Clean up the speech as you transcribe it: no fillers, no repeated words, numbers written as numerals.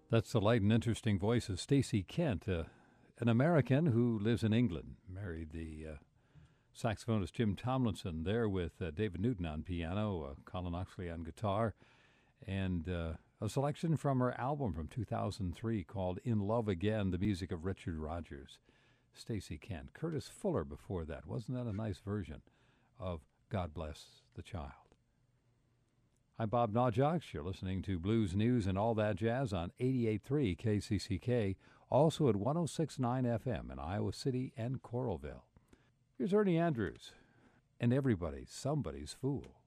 That's the light and interesting voice of Stacey Kent, an American who lives in England. Married the saxophonist Jim Tomlinson there with David Newton on piano, Colin Oxley on guitar, and a selection from her album from 2003 called In Love Again, the music of Richard Rodgers. Stacey Kent. Curtis Fuller before that. Wasn't that a nice version of God Bless the Child? I'm Bob Nawjox. You're listening to Blues News and All That Jazz on 88.3 KCCK, also at 106.9 FM in Iowa City and Coralville. Here's Ernie Andrews, and everybody's somebody's fool.